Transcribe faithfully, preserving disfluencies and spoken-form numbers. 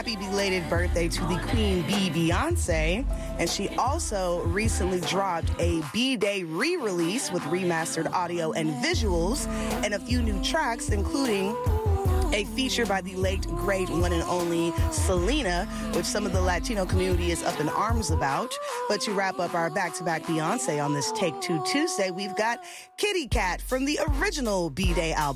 happy belated birthday to the Queen Bee, Beyonce. And she also recently dropped a B-Day re-release with remastered audio and visuals and a few new tracks, including a feature by the late, great, one and only Selena, which some of the Latino community is up in arms about. But to wrap up our back-to-back Beyonce on this Take Two Tuesday, we've got Kitty Cat from the original B-Day album.